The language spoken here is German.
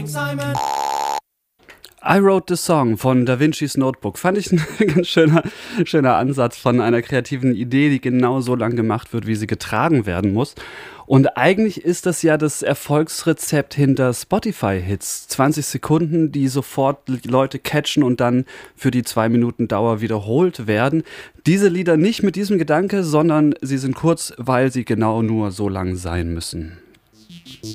I Wrote the Song von Da Vinci's Notebook. Fand ich ein ganz schöner Ansatz von einer kreativen Idee, die genau so lang gemacht wird, wie sie getragen werden muss. Und eigentlich ist das ja das Erfolgsrezept hinter Spotify-Hits. 20 Sekunden, die sofort Leute catchen und dann für die 2 Minuten Dauer wiederholt werden. Diese Lieder nicht mit diesem Gedanke, sondern sie sind kurz, weil sie genau nur so lang sein müssen.